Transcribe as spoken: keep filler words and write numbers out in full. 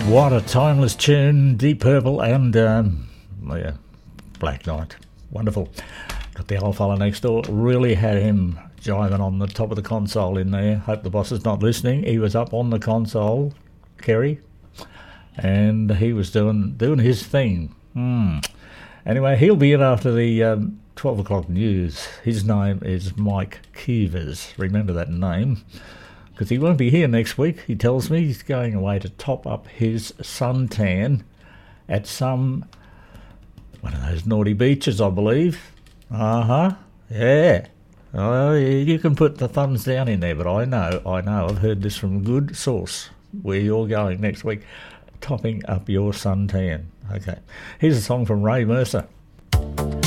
What a timeless tune, Deep Purple and um, yeah, Black Knight. Wonderful. Got the old fella next door. Really had him jiving on the top of the console in there. Hope the boss is not listening. He was up on the console, Kerry, and he was doing doing his thing. Hmm. Anyway, he'll be in after the um, twelve o'clock news. His name is Mike Keevers. Remember that name. Because he won't be here next week. He tells me he's going away to top up his suntan at some, one of those naughty beaches, I believe. Uh-huh. Yeah. Oh, you can put the thumbs down in there, but I know, I know, I've heard this from a good source where you're going next week, topping up your suntan. Okay. Here's a song from Ray Mercer.